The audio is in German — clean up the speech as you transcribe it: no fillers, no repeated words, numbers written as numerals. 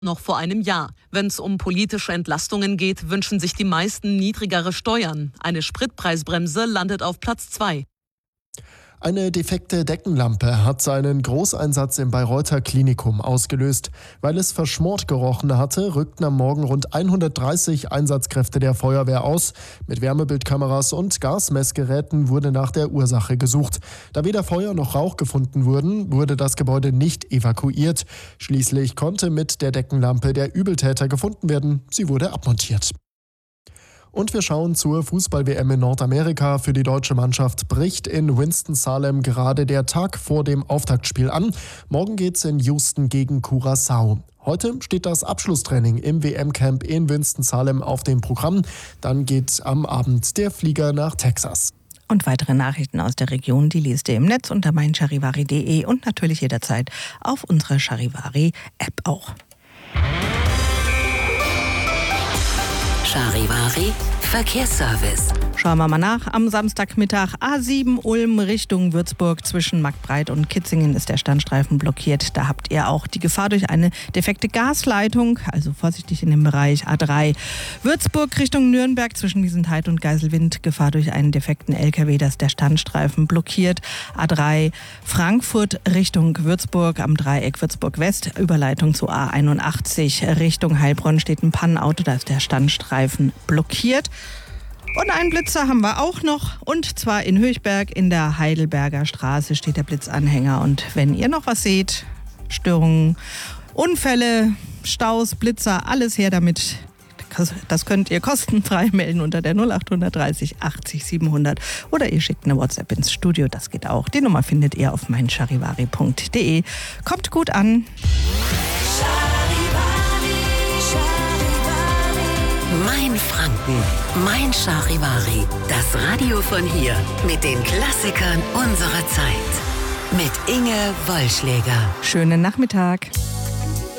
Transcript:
noch vor einem Jahr. Wenn es um politische Entlastungen geht, wünschen sich die meisten niedrigere Steuern. Eine Spritpreisbremse landet auf Platz 2. Eine defekte Deckenlampe hat seinen Großeinsatz im Bayreuther Klinikum ausgelöst. Weil es verschmort gerochen hatte, rückten am Morgen rund 130 Einsatzkräfte der Feuerwehr aus. Mit Wärmebildkameras und Gasmessgeräten wurde nach der Ursache gesucht. Da weder Feuer noch Rauch gefunden wurden, wurde das Gebäude nicht evakuiert. Schließlich konnte mit der Deckenlampe der Übeltäter gefunden werden. Sie wurde abmontiert. Und wir schauen zur Fußball-WM in Nordamerika. Für die deutsche Mannschaft bricht in Winston-Salem gerade der Tag vor dem Auftaktspiel an. Morgen geht's in Houston gegen Curaçao. Heute steht das Abschlusstraining im WM-Camp in Winston-Salem auf dem Programm. Dann geht am Abend der Flieger nach Texas. Und weitere Nachrichten aus der Region, die liest ihr im Netz unter meincharivari.de und natürlich jederzeit auf unserer Charivari-App auch. Charivari Verkehrsservice. Schauen wir mal nach. Am Samstagmittag A7 Ulm Richtung Würzburg zwischen Marktbreit und Kitzingen ist der Standstreifen blockiert. Da habt ihr auch die Gefahr durch eine defekte Gasleitung, also vorsichtig in dem Bereich A3. Würzburg Richtung Nürnberg zwischen Wiesenthal und Geiselwind, Gefahr durch einen defekten LKW, da ist der Standstreifen blockiert. A3 Frankfurt Richtung Würzburg am Dreieck Würzburg West, Überleitung zu A81 Richtung Heilbronn steht ein Pannenauto, da ist der Standstreifen blockiert. Und einen Blitzer haben wir auch noch, und zwar in Höchberg in der Heidelberger Straße steht der Blitzanhänger. Und wenn ihr noch was seht, Störungen, Unfälle, Staus, Blitzer, alles her damit. Das könnt ihr kostenfrei melden unter der 0830 80 700 oder ihr schickt eine WhatsApp ins Studio, das geht auch. Die Nummer findet ihr auf meincharivari.de. Kommt gut an. Mein Franken, mein Charivari, das Radio von hier mit den Klassikern unserer Zeit. Mit Inge Wollschläger. Schönen Nachmittag.